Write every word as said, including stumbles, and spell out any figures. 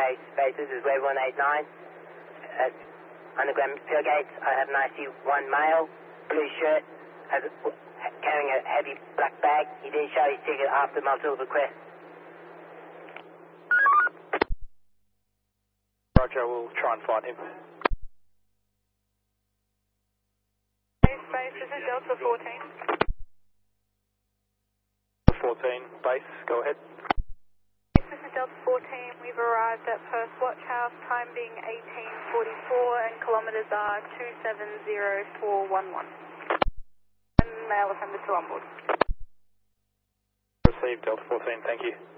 base faces is wave one eight nine. At underground tailgates, I have an I C one male, blue shirt, has a, carrying a heavy black bag. He didn't show his ticket after multiple requests. Roger, we'll try and find him. Base, base, this is Delta fourteen. fourteen, base, go ahead. This is Delta fourteen. We've arrived at Perth Watch House, time being eighteen forty-four, and kilometres are two seven zero four one one. And male offender two on board. Received, Delta fourteen, thank you.